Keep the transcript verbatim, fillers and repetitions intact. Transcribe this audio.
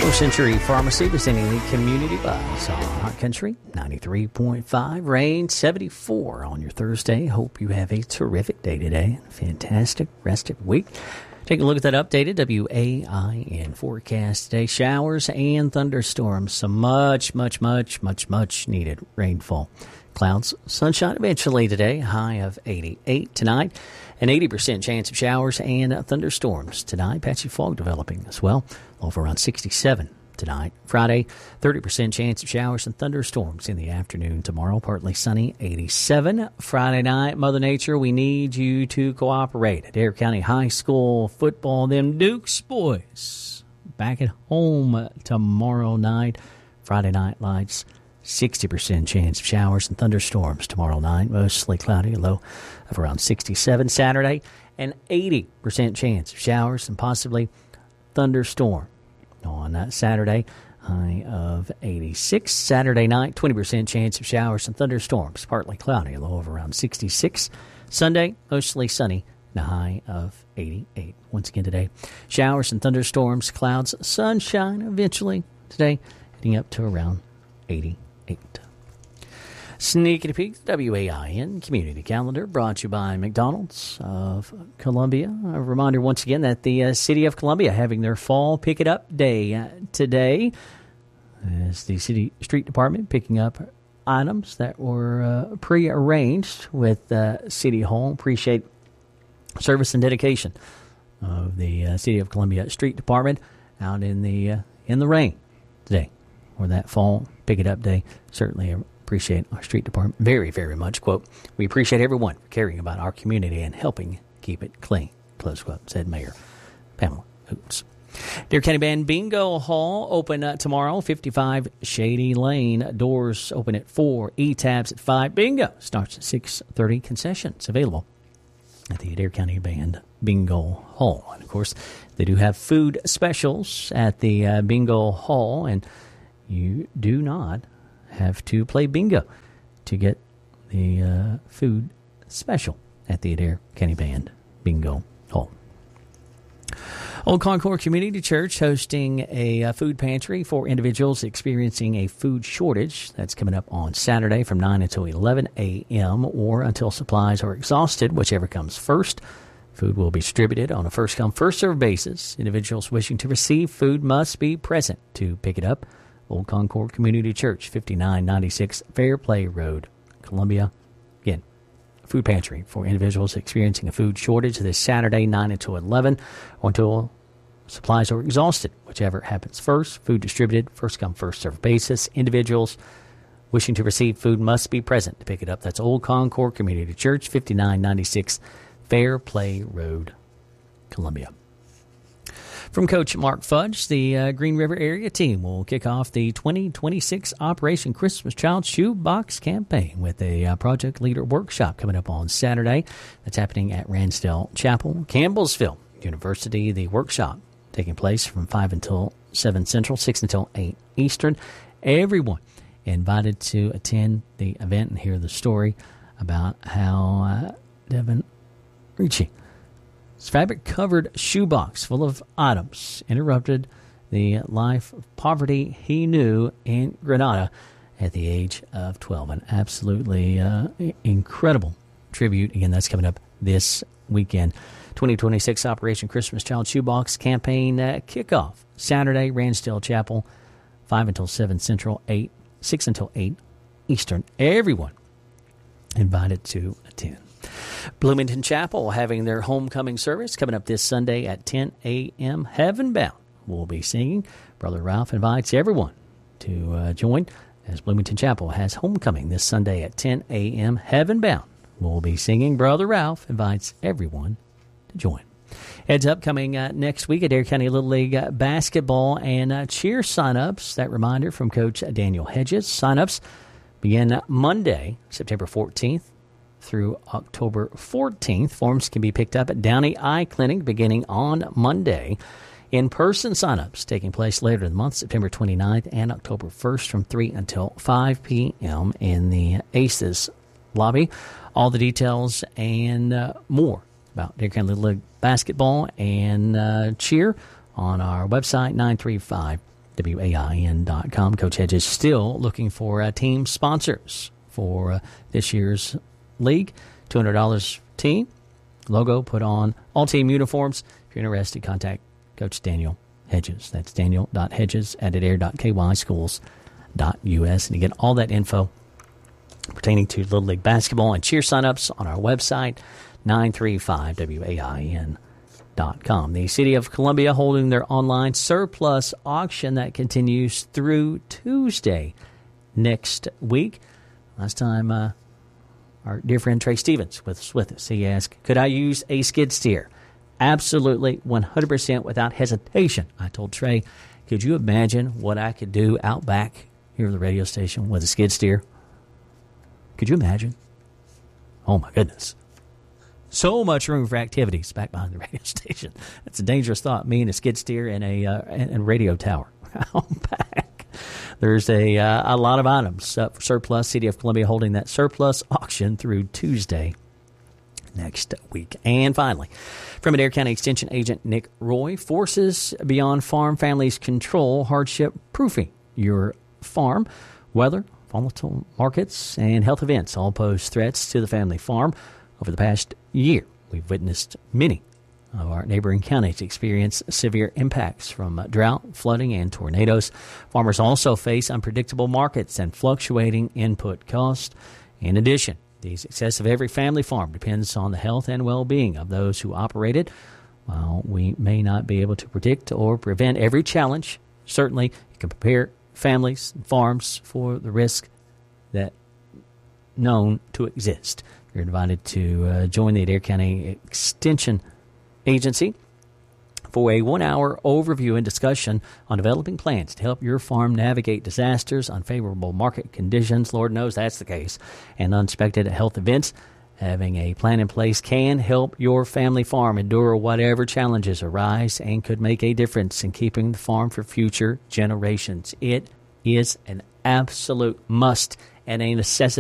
North Century Pharmacy presenting the Community Buzz on Hot Country ninety-three point five. Rain seventy-four on your Thursday. Hope you have a terrific day today. Fantastic rest of the week. Take a look at that updated W A I N forecast today. Showers and thunderstorms. Some much, much, much, much, much needed rainfall. Clouds, sunshine eventually today. High of eighty-eight tonight. An eighty percent chance of showers and thunderstorms tonight. Patchy fog developing as well. Low of around sixty-seven tonight. Friday, thirty percent chance of showers and thunderstorms in the afternoon. Tomorrow, partly sunny, eighty-seven. Friday night, Mother Nature, we need you to cooperate. Adair County High School football, them Dukes boys back at home tomorrow night. Friday night lights, sixty percent chance of showers and thunderstorms tomorrow night. Mostly cloudy, a low of around sixty-seven. Saturday, an eighty percent chance of showers and possibly thunderstorm. On uh, Saturday, high of eighty-six. Saturday night, twenty percent chance of showers and thunderstorms. Partly cloudy, a low of around sixty-six. Sunday, mostly sunny, and a high of eighty-eight. Once again today, showers and thunderstorms, clouds, sunshine eventually today, heading up to around eighty-eight. Sneaking a peek, W A I N Community Calendar brought to you by McDonald's of Columbia. A reminder once again that the uh, City of Columbia having their Fall Pick It Up Day uh, today, as the City Street Department picking up items that were uh, pre-arranged with uh, City Hall. Appreciate service and dedication of the uh, City of Columbia Street Department out in the uh, in the rain today, or that Fall Pick It Up Day. Certainly appreciate our street department very, very much. Quote, we appreciate everyone for caring about our community and helping keep it clean. Close quote, said Mayor Pamela Hoots. Adair County Band Bingo Hall open uh, tomorrow, fifty-five Shady Lane. Doors open at four, E-Tabs at five. Bingo starts at six thirty. Concessions available at the Adair County Band Bingo Hall. And, of course, they do have food specials at the uh, Bingo Hall, and you do not have to play bingo to get the uh, food special at the Adair County Band Bingo Hall. Old Concord Community Church hosting a uh, food pantry for individuals experiencing a food shortage. That's coming up on Saturday from nine until eleven a.m. or until supplies are exhausted, whichever comes first. Food will be distributed on a first-come, first-served basis. Individuals wishing to receive food must be present to pick it up. Old Concord Community Church, fifty-nine ninety-six Fairplay Road, Columbia. Again, food pantry for individuals experiencing a food shortage this Saturday, nine until eleven, or until supplies are exhausted, whichever happens first. Food distributed, first come, first served basis. Individuals wishing to receive food must be present to pick it up. That's Old Concord Community Church, fifty-nine ninety-six Fairplay Road, Columbia. From Coach Mark Fudge, the uh, Green River area team will kick off the twenty twenty-six Operation Christmas Child Shoebox campaign with a uh, project leader workshop coming up on Saturday. That's happening at Ransdell Chapel, Campbellsville University. The workshop taking place from five until seven Central, six until eight Eastern. Everyone invited to attend the event and hear the story about how uh, Devin Ricci, his fabric-covered shoebox full of items, interrupted the life of poverty he knew in Grenada at the age of twelve. An absolutely uh, incredible tribute. Again, that's coming up this weekend. twenty twenty-six Operation Christmas Child Shoebox campaign uh, kickoff Saturday, Ransdell Chapel, five until seven Central, eight, six until eight Eastern. Everyone invited to attend. Bloomington Chapel having their homecoming service coming up this Sunday at ten a.m. Heaven Bound will be singing. Brother Ralph invites everyone to uh, join as Bloomington Chapel has homecoming this Sunday at ten a.m. Heaven Bound will be singing. Brother Ralph invites everyone to join. Heads up, coming uh, next week, Adair County Little League uh, basketball and uh, cheer sign-ups. That reminder from Coach Daniel Hedges. Sign-ups begin Monday, September fourteenth. Through October fourteenth. Forms can be picked up at Downey Eye Clinic beginning on Monday. In-person signups taking place later in the month, September twenty-ninth and October first from three until five p.m. in the ACES lobby. All the details and uh, more about Adair County Little League basketball and uh, cheer on our website, nine three five W A I N dot com. Coach Hedges still looking for uh, team sponsors for uh, this year's league. two hundred dollars team. Logo put on all team uniforms. If you're interested, contact Coach Daniel Hedges. That's daniel dot hedges at adair dot k y schools dot u s. And you get all that info pertaining to Little League basketball and cheer signups on our website, nine three five W A I N dot com. The City of Columbia holding their online surplus auction that continues through Tuesday next week. Last time uh, our dear friend Trey Stevens was with us. He asked, could I use a skid steer? Absolutely, one hundred percent without hesitation. I told Trey, could you imagine what I could do out back here at the radio station with a skid steer? Could you imagine? Oh, my goodness. So much room for activities back behind the radio station. That's a dangerous thought, me and a skid steer and a, uh, and a radio tower out back. There's a, uh, a lot of items up for surplus. City of Columbia holding that surplus auction through Tuesday next week. And finally, from Adair County Extension Agent Nick Roy, Forces Beyond Farm Families control hardship proofing your farm. Weather, volatile markets, and health events all pose threats to the family farm. Over the past year, we've witnessed many of our neighboring counties experience severe impacts from drought, flooding, and tornadoes. Farmers also face unpredictable markets and fluctuating input costs. In addition, the success of every family farm depends on the health and well-being of those who operate it. While we may not be able to predict or prevent every challenge, certainly you can prepare families and farms for the risk that known to exist. You're invited to uh, join the Adair County Extension Agency for a one-hour overview and discussion on developing plans to help your farm navigate disasters, unfavorable market conditions, Lord knows that's the case, and unexpected health events. Having a plan in place can help your family farm endure whatever challenges arise and could make a difference in keeping the farm for future generations. It is an absolute must and a necessity